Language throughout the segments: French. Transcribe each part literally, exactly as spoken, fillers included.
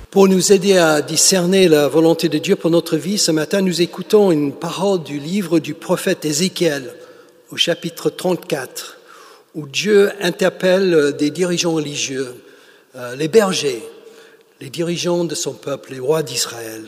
Pour nous aider à discerner la volonté de Dieu pour notre vie, ce matin, nous écoutons une parole du livre du prophète Ézéchiel, au chapitre trente-quatre, où Dieu interpelle des dirigeants religieux, euh, les bergers, les dirigeants de son peuple, les rois d'Israël.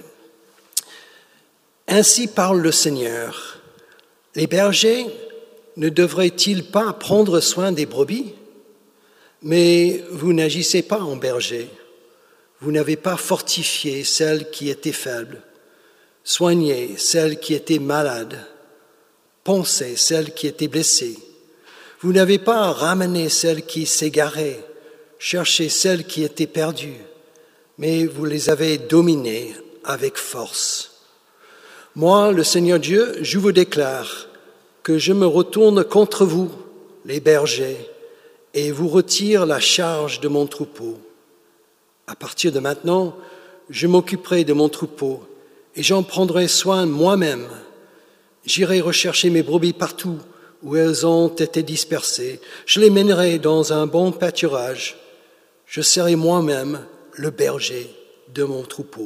Ainsi parle le Seigneur. Les bergers ne devraient-ils pas prendre soin des brebis? Mais vous n'agissez pas en berger. Vous n'avez pas fortifié celles qui étaient faibles, soigné celles qui étaient malades, poncé celles qui étaient blessées. Vous n'avez pas ramené celles qui s'égaraient, cherché celles qui étaient perdues, mais vous les avez dominées avec force. Moi, le Seigneur Dieu, je vous déclare que je me retourne contre vous, les bergers, et vous retire la charge de mon troupeau. À partir de maintenant, je m'occuperai de mon troupeau et j'en prendrai soin moi-même. J'irai rechercher mes brebis partout où elles ont été dispersées. Je les mènerai dans un bon pâturage. Je serai moi-même le berger de mon troupeau.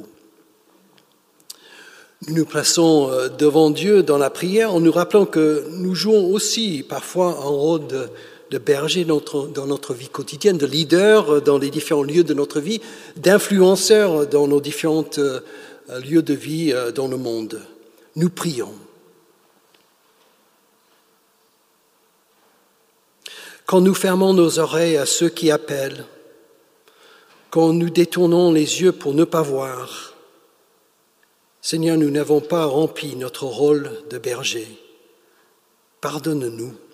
Nous nous plaçons devant Dieu dans la prière en nous rappelant que nous jouons aussi parfois un rôle de de berger dans notre, dans notre vie quotidienne, de leader dans les différents lieux de notre vie, d'influenceurs dans nos différents euh, lieux de vie euh, dans le monde. Nous prions. Quand nous fermons nos oreilles à ceux qui appellent, quand nous détournons les yeux pour ne pas voir, Seigneur, nous n'avons pas rempli notre rôle de berger. Pardonne-nous.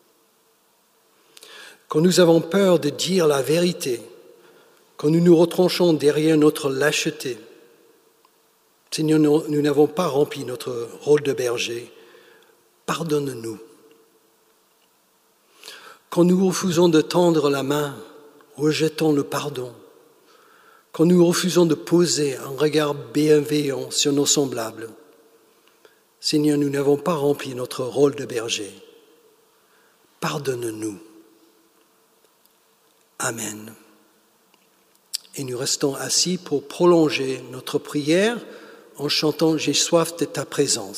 Quand nous avons peur de dire la vérité, quand nous nous retranchons derrière notre lâcheté, Seigneur, nous n'avons pas rempli notre rôle de berger. Pardonne-nous. Quand nous refusons de tendre la main, rejetons le pardon. Quand nous refusons de poser un regard bienveillant sur nos semblables, Seigneur, nous n'avons pas rempli notre rôle de berger. Pardonne-nous. Amen. Et nous restons assis pour prolonger notre prière en chantant « J'ai soif de ta présence ».